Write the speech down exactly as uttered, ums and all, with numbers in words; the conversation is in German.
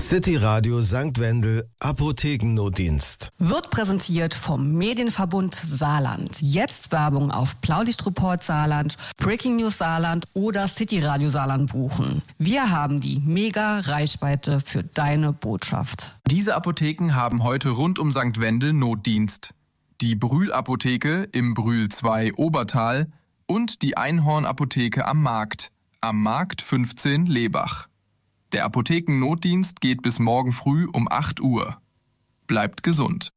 City Radio Sankt Wendel Apothekennotdienst. Wird präsentiert vom Medienverbund Saarland. Jetzt Werbung auf Blaulichtreport Saarland, Breaking News Saarland oder City Radio Saarland buchen. Wir haben die Mega-Reichweite für deine Botschaft. Diese Apotheken haben heute rund um Sankt Wendel Notdienst. Die Brühl-Apotheke im Brühl zwei Obertal und die Einhorn-Apotheke am Markt, am Markt fünfzehn Lebach. Der Apothekennotdienst geht bis morgen früh um acht Uhr. Bleibt gesund.